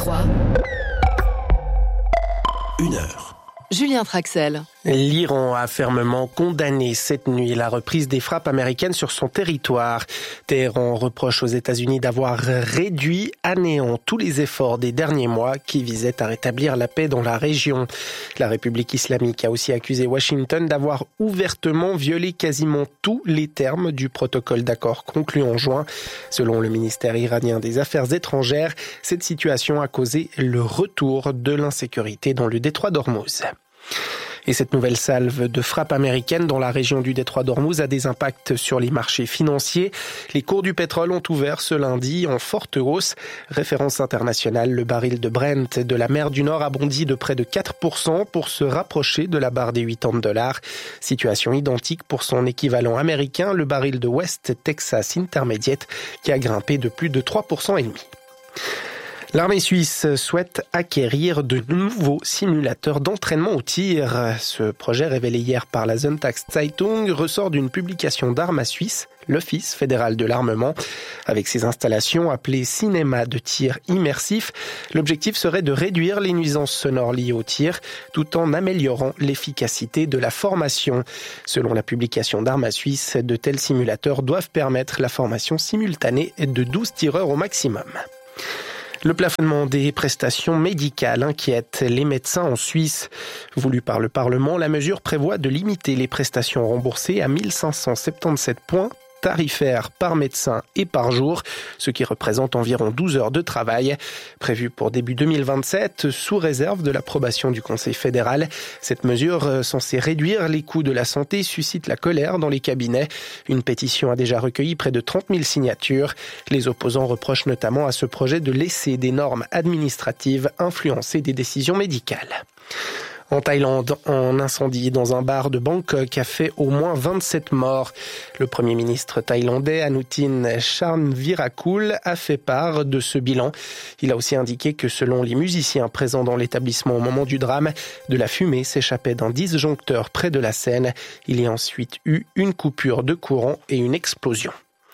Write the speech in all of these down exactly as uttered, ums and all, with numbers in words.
trois. Une heure. Julien Traxel. L'Iran a fermement condamné cette nuit la reprise des frappes américaines sur son territoire. Téhéran reproche aux États-Unis d'avoir réduit à néant tous les efforts des derniers mois qui visaient à rétablir la paix dans la région. La République islamique a aussi accusé Washington d'avoir ouvertement violé quasiment tous les termes du protocole d'accord conclu en juin. Selon le ministère iranien des Affaires étrangères, cette situation a causé le retour de l'insécurité dans le détroit d'Ormuz. Et cette nouvelle salve de frappe américaine dans la région du détroit d'Ormuz a des impacts sur les marchés financiers. Les cours du pétrole ont ouvert ce lundi en forte hausse. Référence internationale, le baril de Brent de la mer du Nord a bondi de près de quatre pour cent pour se rapprocher de la barre des quatre-vingts dollars. Situation identique pour son équivalent américain, le baril de West Texas Intermediate, qui a grimpé de plus de trois pour cent et demi. L'armée suisse souhaite acquérir de nouveaux simulateurs d'entraînement au tir. Ce projet, révélé hier par la Sonntagszeitung, ressort d'une publication d'Arma Suisse, l'Office fédéral de l'armement. Avec ces installations appelées cinéma de tir immersif, l'objectif serait de réduire les nuisances sonores liées au tir, tout en améliorant l'efficacité de la formation. Selon la publication d'Arma Suisse, de tels simulateurs doivent permettre la formation simultanée de douze tireurs au maximum. Le plafonnement des prestations médicales inquiète les médecins en Suisse. Voulu par le Parlement, la mesure prévoit de limiter les prestations remboursées à mille cinq cent soixante-dix-sept points tarifaires par médecin et par jour, ce qui représente environ douze heures de travail. Prévu pour début deux mille vingt-sept, sous réserve de l'approbation du Conseil fédéral. Cette mesure, censée réduire les coûts de la santé, suscite la colère dans les cabinets. Une pétition a déjà recueilli près de trente mille signatures. Les opposants reprochent notamment à ce projet de laisser des normes administratives influencer des décisions médicales. En Thaïlande, un incendie dans un bar de Bangkok a fait au moins vingt-sept morts. Le Premier ministre thaïlandais Anutin Charnvirakul a fait part de ce bilan. Il a aussi indiqué que selon les musiciens présents dans l'établissement au moment du drame, de la fumée s'échappait d'un disjoncteur près de la scène. Il y a ensuite eu une coupure de courant et une explosion.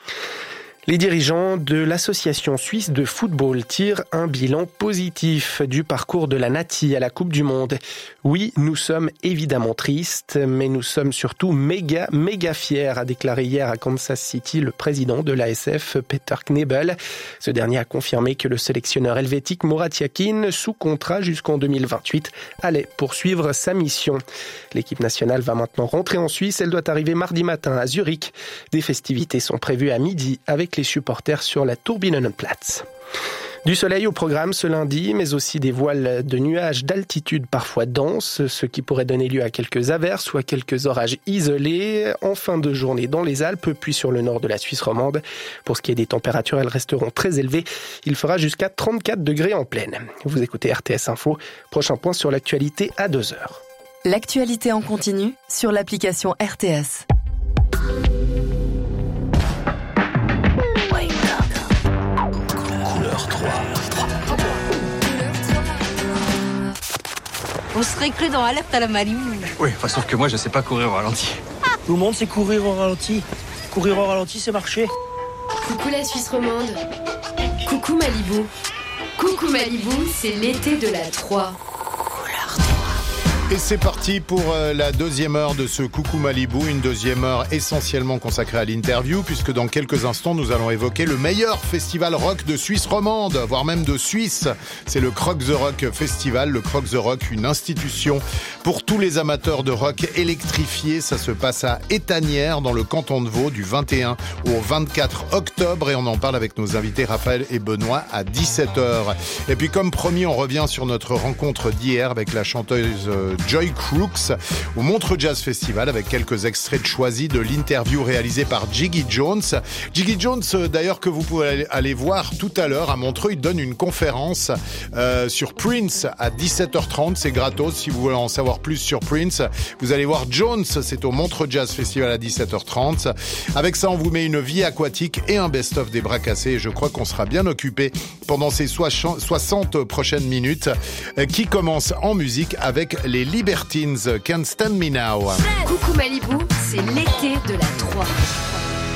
Les dirigeants de l'association suisse de football tirent un bilan positif du parcours de la Nati à la Coupe du Monde. Oui, nous sommes évidemment tristes, mais nous sommes surtout méga, méga fiers, a déclaré hier à Kansas City le président de l'A S F, Peter Knebel. Ce dernier a confirmé que le sélectionneur helvétique Murat Yakin, sous contrat jusqu'en deux mille vingt-huit, allait poursuivre sa mission. L'équipe nationale va maintenant rentrer en Suisse. Elle doit arriver mardi matin à Zurich. Des festivités sont prévues à midi avec les supporters sur la Turbinenplatz. Du soleil au programme ce lundi, mais aussi des voiles de nuages d'altitude parfois denses, ce qui pourrait donner lieu à quelques averses ou à quelques orages isolés en fin de journée dans les Alpes, puis sur le nord de la Suisse romande. Pour ce qui est des températures, elles resteront très élevées. Il fera jusqu'à trente-quatre degrés en pleine. Vous écoutez R T S Info. Prochain point sur l'actualité à deux heures. L'actualité en continu sur l'application R T S. On serait cru dans Alerte à la Malibu. Oui, enfin, sauf que moi, je sais pas courir au ralenti. Tout le monde sait courir au ralenti. Courir au ralenti, c'est marcher. Coucou la Suisse romande. Coucou Malibu. Coucou Malibu, c'est l'été de la trois. Et c'est parti pour la deuxième heure de ce Coucou Malibu, une deuxième heure essentiellement consacrée à l'interview, puisque dans quelques instants, nous allons évoquer le meilleur festival rock de Suisse romande, voire même de Suisse. C'est le Croc the Rock Festival. Le Croc the Rock, une institution pour tous les amateurs de rock électrifié. Ça se passe à Étanières, dans le canton de Vaud, du vingt et un au vingt-quatre octobre. Et on en parle avec nos invités Raphaël et Benoît à dix-sept heures. Et puis, comme promis, on revient sur notre rencontre d'hier avec la chanteuse Joy Crooks au Montreux Jazz Festival avec quelques extraits choisis de l'interview réalisée par Jiggy Jones. Jiggy Jones, d'ailleurs, que vous pouvez aller voir tout à l'heure à Montreux, il donne une conférence euh, sur Prince à dix-sept heures trente. C'est gratos. Si vous voulez en savoir plus sur Prince, vous allez voir Jones. C'est au Montreux Jazz Festival à dix-sept heures trente. Avec ça, on vous met une vie aquatique et un best-of des bras cassés. Et je crois qu'on sera bien occupé pendant ces soixante prochaines minutes euh, qui commencent en musique avec les Libertines, Can't Stand Me Now. Coucou Malibu, c'est l'été de la trois.